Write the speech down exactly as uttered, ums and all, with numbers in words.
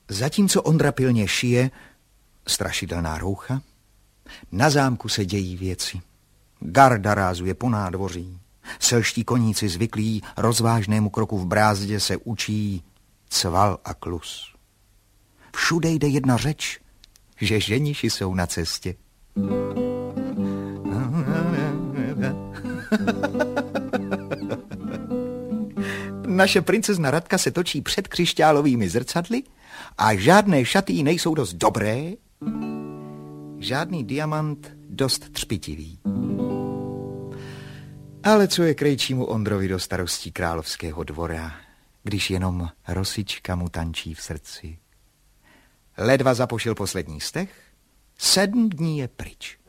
Zatímco Ondra pilně šije strašidelná roucha, na zámku se dějí věci. Garda rázuje po nádvoří. Selští koníci zvyklí rozvážnému kroku v brázdě se učí cval a klus. Všude jde jedna řeč, že ženiši jsou na cestě. Naše princezna Radka se točí před křišťálovými zrcadly a žádné šaty jí nejsou dost dobré, žádný diamant dost třpitivý. Ale co je krejčímu Ondrovi do starostí královského dvora, když jenom rosička mu tančí v srdci. Ledva zapošil poslední stech, sedm dní je pryč.